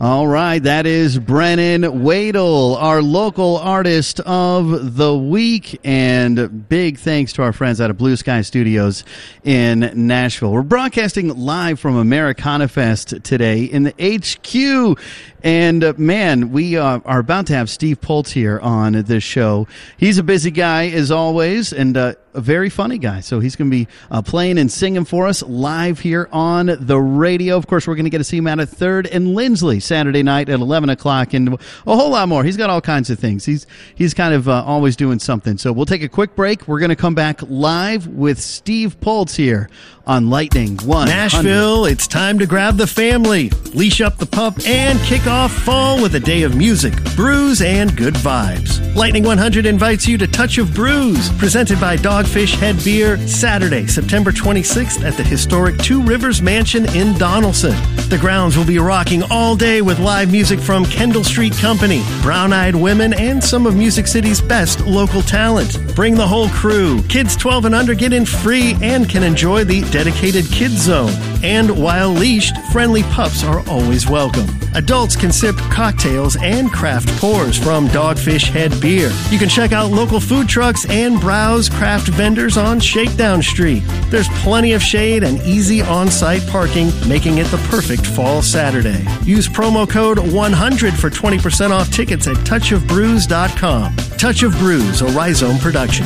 All right, that is Brennan Wadel, our local artist of the week, and big thanks to our friends out of Blue Sky Studios in Nashville. We're broadcasting live from Americana Fest today in the HQ, and man, we are about to have Steve Poltz here on this show. He's a busy guy as always, and a very funny guy. So he's going to be playing and singing for us live here on the radio. Of course, we're going to get to see him out at 3rd and Lindsley Saturday night at 11 o'clock, and a whole lot more. He's got all kinds of things. He's kind of always doing something. So we'll take a quick break. We're going to come back live with Steve Poltz here on Lightning 100. Nashville, it's time to grab the family, leash up the pup, and kick off fall with a day of music, brews, and good vibes. Lightning 100 invites you to Touch of Brews, presented by Dogfish Head Beer, Saturday, September 26th at the historic Two Rivers Mansion in Donaldson. The grounds will be rocking all day with live music from Kendall Street Company, Brown Eyed Women, and some of Music City's best local talent. Bring the whole crew. Kids 12 and under get in free and can enjoy the dedicated kids zone. And while leashed, friendly pups are always welcome. Adults can sip cocktails and craft pours from Dogfish Head Beer. You can check out local food trucks and browse craft vendors on Shakedown Street. There's plenty of shade and easy on-site parking, making it the perfect fall Saturday. Use promo code 100 for 20% off tickets at touchofbrews.com. Touch of Brews, a Rhizome production.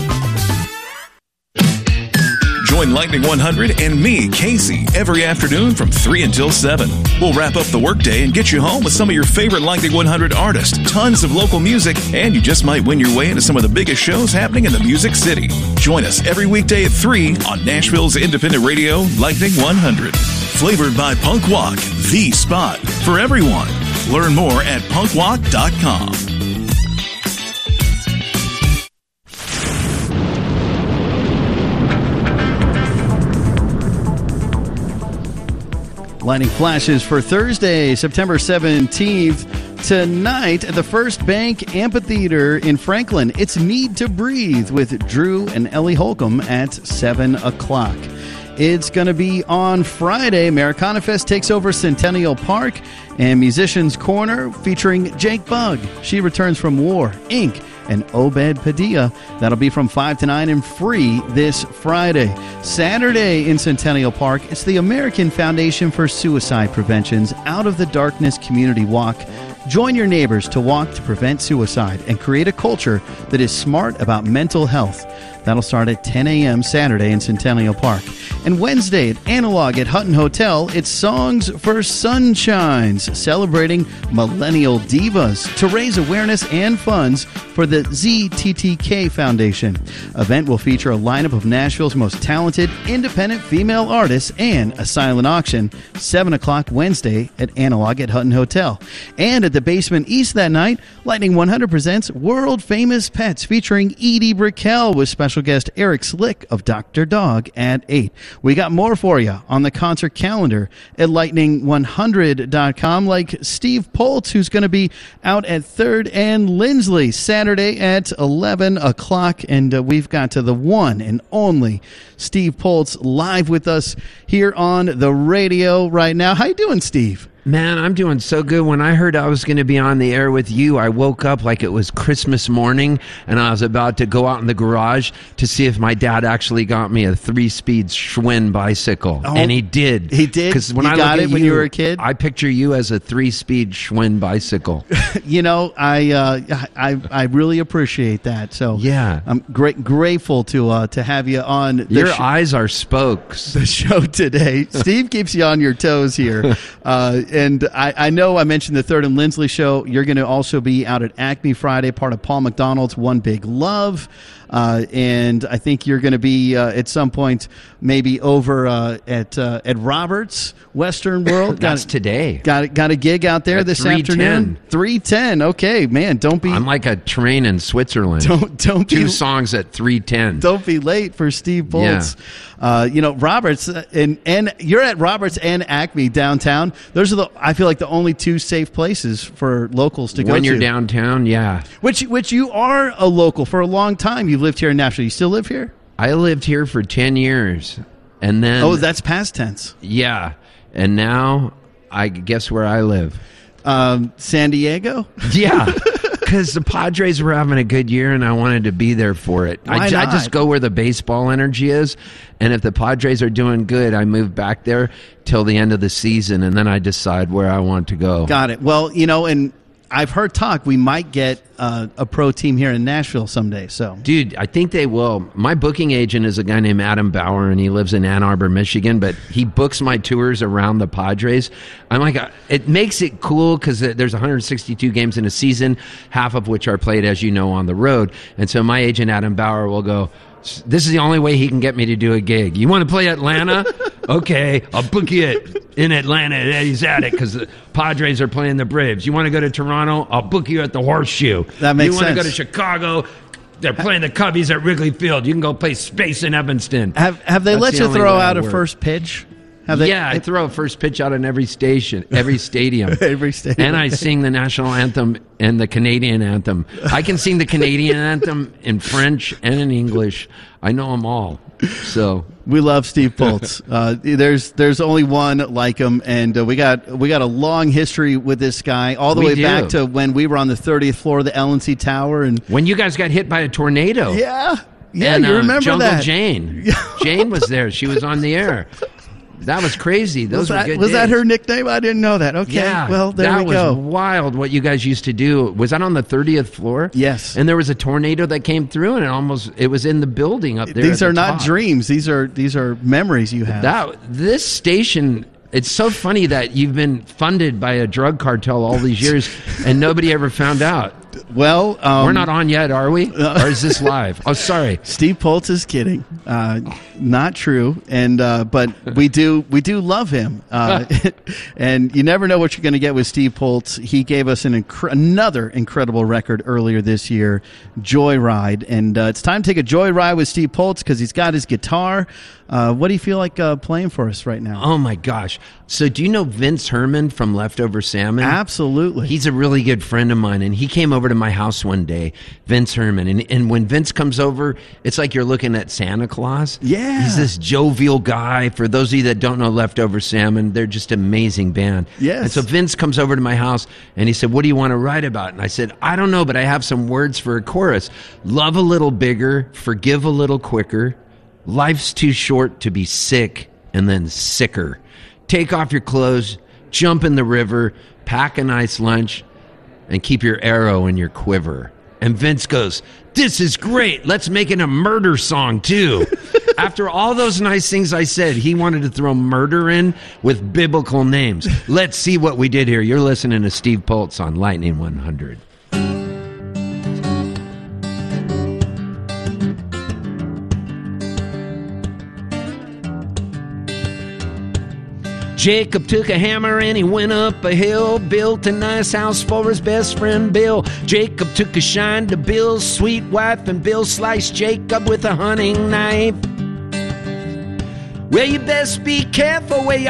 Join Lightning 100 and me, Casey, every afternoon from 3 until 7. We'll wrap up the workday and get you home with some of your favorite Lightning 100 artists, tons of local music, and you just might win your way into some of the biggest shows happening in the Music City. Join us every weekday at 3 on Nashville's independent radio, Lightning 100. Flavored by Punk Walk, the spot for everyone. Learn more at punkwalk.com. Lightning flashes for Thursday, September 17th. Tonight at the First Bank Amphitheater in Franklin, it's Need to Breathe with Drew and Ellie Holcomb at 7 o'clock. It's going to be on Friday. Americana Fest takes over Centennial Park and Musicians Corner featuring Jake Bugg. She returns from War, Inc., and Obed Padilla. That'll be from 5 to 9 and free this Friday. Saturday in Centennial Park, it's the American Foundation for Suicide Prevention's Out of the Darkness Community Walk. Join your neighbors to walk to prevent suicide and create a culture that is smart about mental health. That'll start at 10 a.m. Saturday in Centennial Park. And Wednesday at Analog at Hutton Hotel, it's Songs for Sunshines, celebrating millennial divas to raise awareness and funds for the ZTTK Foundation. Event will feature a lineup of Nashville's most talented independent female artists and a silent auction, 7 o'clock Wednesday at Analog at Hutton Hotel. And at the Basement East that night, Lightning 100 presents World Famous Pets featuring Edie Brickell with special guest Eric Slick of Dr. Dog at 8. We got more for you on the concert calendar at lightning100.com, like Steve Poltz, who's going to be out at 3rd and Lindsley Saturday at 11 o'clock. And we've got to the one and only Steve Poltz live with us here on the radio right now. How you doing, Steve? Man, I'm doing so good. When I heard I was going to be on the air with you, I woke up like it was Christmas morning, and I was about to go out in the garage to see if my dad actually got me a 3-speed Schwinn bicycle. Oh, and he did. He did? Because when I got it when you were a kid? I picture you as a 3-speed Schwinn bicycle. You know, I really appreciate that. So yeah, I'm grateful to have you on the Your eyes are spokes. The show today. Steve keeps you on your toes here. And I know I mentioned the 3rd and Lindsley show. You're going to also be out at Acme Friday, part of Paul McDonald's One Big Love. And I think you're going to be at some point maybe over at Roberts Western World. That's today. Got a gig out there at this 3:10. afternoon. 3:10. Okay, man. Don't be. I'm like a train in Switzerland. Don't be. 2 songs at 3:10. Don't be late for Steve Poltz. Yeah. Roberts and you're at Roberts and Acme downtown. Those are I feel like the only 2 safe places for locals to go to. When you're downtown, yeah. Which you are a local for a long time. You've lived here in Nashville. You still live here? I lived here for 10 years. And then... Oh, that's past tense. Yeah. And now, I guess where I live. San Diego? Yeah, because the Padres were having a good year, and I wanted to be there for it. Why I not? just go where the baseball energy is, and if the Padres are doing good, I move back there till the end of the season, and then I decide where I want to go. Got it. Well, and I've heard talk we might get a pro team here in Nashville someday. So, Dude, I think they will. My booking agent is a guy named Adam Bauer, and he lives in Ann Arbor, Michigan, but he books my tours around the Padres. I'm like, it makes it cool because there's 162 games in a season, half of which are played, as you know, on the road. And so my agent, Adam Bauer, will go, this is the only way he can get me to do a gig. You want to play Atlanta? Okay, I'll book you in Atlanta. He's at it because the Padres are playing the Braves. You want to go to Toronto? I'll book you at the Horseshoe. That makes sense. You want to go to sense. Chicago? They're playing the Cubbies at Wrigley Field. You can go play Space in Evanston. Have they That's let the you only throw way out I a work. first pitch? Have they? Yeah, I throw a first pitch out in every stadium. Every stadium. And I sing the national anthem and the Canadian anthem. I can sing the Canadian anthem in French and in English. I know them all. So We love Steve Poltz. There's only one like him, and we got a long history with this guy, all the way back to when we were on the 30th floor of the LNC Tower, and when you guys got hit by a tornado. yeah, And, you remember Jungle that? Jane. Jane was there. She was on the air. That was crazy. Those were good Was that days. her nickname? I didn't know that. Okay, Yeah, well, there that we go. was wild what you guys used to do. Was that on the 30th floor? Yes. And there was a tornado that came through, and it was in the building up there. These at are the not top. dreams. These are memories you have. This station. It's so funny that you've been funded by a drug cartel all these years, and nobody ever found out. Well, We're not on yet, are we? Or is this live? Oh, sorry. Steve Poltz is kidding. Not true. And but we do love him. And you never know what you're going to get with Steve Poltz. He gave us another incredible record earlier this year, Joyride. And it's time to take a joyride with Steve Poltz because he's got his guitar. What do you feel like playing for us right now? Oh my gosh! So do you know Vince Herman from Leftover Salmon? Absolutely. He's a really good friend of mine, and he came over to my house one day, Vince Herman. And when Vince comes over, it's like you're looking at Santa Claus. Yeah. He's this jovial guy. For those of you that don't know Leftover Salmon, they're just an amazing band. Yes. And so Vince comes over to my house, and he said, what do you want to write about? And I said, I don't know, but I have some words for a chorus. Love a little bigger, forgive a little quicker. Life's too short to be sick and then sicker. Take off your clothes, jump in the river, pack a nice lunch, and keep your arrow in your quiver. And Vince goes, this is great. Let's make it a murder song, too. After all those nice things I said, he wanted to throw murder in with biblical names. Let's see what we did here. You're listening to Steve Poltz on Lightning 100. Jacob took a hammer and he went up a hill, built a nice house for his best friend Bill. Jacob took a shine to Bill's sweet wife, and Bill sliced Jacob with a hunting knife. Well, you best be careful where you